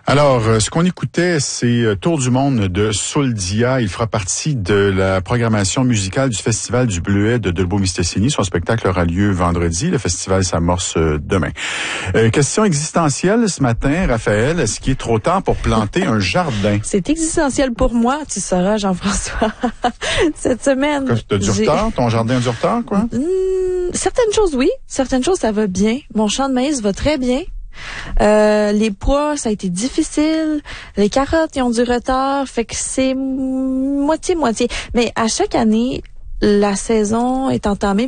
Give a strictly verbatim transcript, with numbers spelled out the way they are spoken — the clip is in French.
Alors, euh, ce qu'on écoutait, c'est euh, Tour du monde de Soul Dia. Il fera partie de la programmation musicale du Festival du Bleuet de Dolbeau-Mistassini. Son spectacle aura lieu vendredi. Le festival s'amorce euh, demain. Euh, question existentielle ce matin, Raphaël. Est-ce qu'il est trop tard pour planter un jardin? C'est existentiel pour moi, tu sauras, Jean-François. Cette semaine. Tu as du retard? Ton jardin a du retard, quoi? Mmh, certaines choses, oui. Certaines choses, ça va bien. Mon champ de maïs va très bien. Euh, les pois, ça a été difficile. Les carottes, ils ont du retard. Fait que c'est moitié-moitié. Mais à chaque année, la saison est entamée.